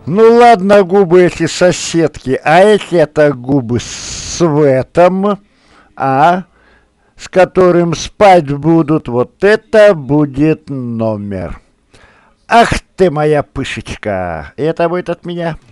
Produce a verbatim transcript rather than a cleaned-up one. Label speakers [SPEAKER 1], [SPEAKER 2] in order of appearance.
[SPEAKER 1] Ну ладно, губы эти соседки, а эти это губы с этом, а, с которым спать будут, вот это будет номер. Ах ты моя пышечка, это будет от меня.